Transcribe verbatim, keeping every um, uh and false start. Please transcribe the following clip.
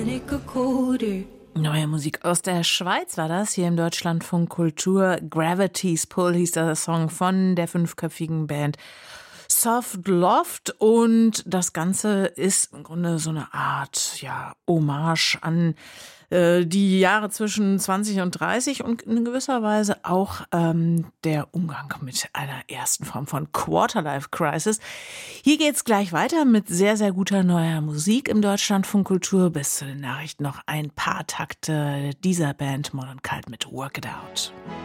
Neue Musik aus der Schweiz war das, hier im Deutschlandfunk Kultur. Gravity's Pull hieß der Song von der fünfköpfigen Band Soft Loft, und das Ganze ist im Grunde so eine Art, ja, Hommage an äh, die Jahre zwischen zwanzig und dreißig und in gewisser Weise auch ähm, der Umgang mit einer ersten Form von Quarterlife Crisis. Hier geht's gleich weiter mit sehr, sehr guter neuer Musik im Deutschlandfunk Kultur. Bis zu den Nachrichten noch ein paar Takte dieser Band Modern Cult mit Work It Out.